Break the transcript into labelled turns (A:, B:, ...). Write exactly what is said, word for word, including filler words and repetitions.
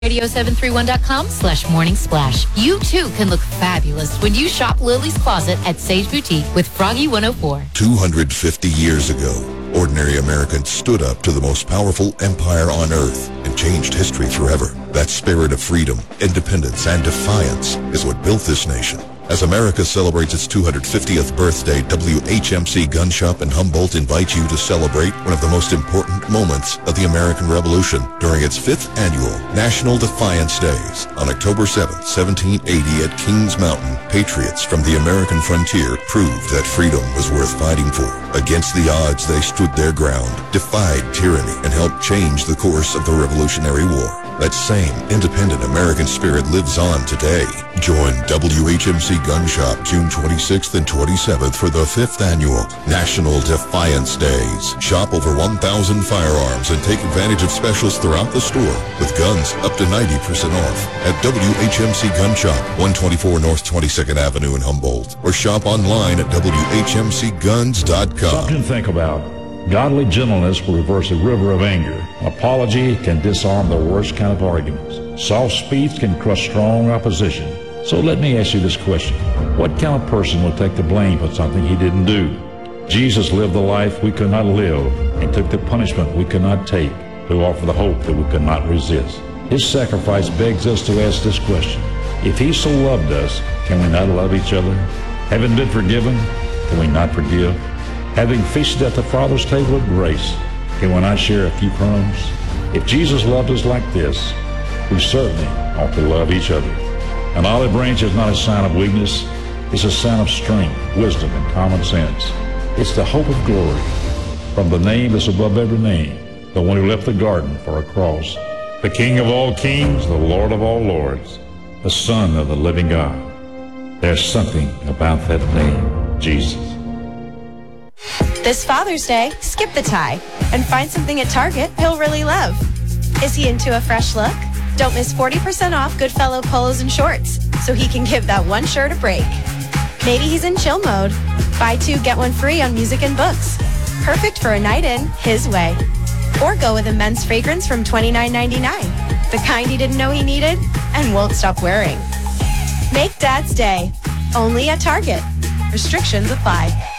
A: radio seven three one dot com slash morning splash. You too can look fabulous when you shop Lily's Closet at Sage Boutique with Froggy one oh four.
B: two hundred fifty years ago, ordinary Americans stood up to the most powerful empire on earth and changed history forever. That spirit of freedom, independence, and defiance is what built this nation. As America celebrates its two hundred fiftieth birthday, W H M C Gun Shop in Humboldt invites you to celebrate one of the most important moments of the American Revolution during its fifth annual National Defiance Days. On October seventh, seventeen eighty at Kings Mountain, patriots from the American frontier proved that freedom was worth fighting for. Against the odds, they stood their ground, defied tyranny, and helped change the course of the Revolutionary War. That same independent American spirit lives on today. Join W H M C Gun Shop June twenty-sixth and twenty-seventh for the fifth annual National Defiance Days. Shop over one thousand firearms and take advantage of specials throughout the store with guns up to ninety percent off at W H M C Gun Shop, one twenty-four North twenty-second Avenue in Humboldt, or shop online at W H M C guns dot com.
C: Something to think about. Godly gentleness will reverse a river of anger. Apology can disarm the worst kind of arguments. Soft speech can crush strong opposition. So let me ask you this question. What kind of person will take the blame for something he didn't do? Jesus lived the life we could not live and took the punishment we could not take to offer the hope that we could not resist. His sacrifice begs us to ask this question. If he so loved us, can we not love each other? Having been forgiven, can we not forgive? Having feasted at the Father's table of grace, can we not share a few crumbs? If Jesus loved us like this, we certainly ought to love each other. An olive branch is not a sign of weakness. It's a sign of strength, wisdom, and common sense. It's the hope of glory from the name that's above every name, the one who left the garden for a cross, the King of all kings, the Lord of all lords, the Son of the living God. There's something about that name, Jesus.
D: This Father's Day, skip the tie and find something at Target he'll really love. Is he into a fresh look? Don't miss forty percent off Goodfellow polos and shorts so he can give that one shirt a break. Maybe he's in chill mode. Buy two, get one free on music and books. Perfect for a night in his way. Or go with a men's fragrance from twenty-nine ninety-nine, the kind he didn't know he needed and won't stop wearing. Make Dad's Day, only at Target. Restrictions apply.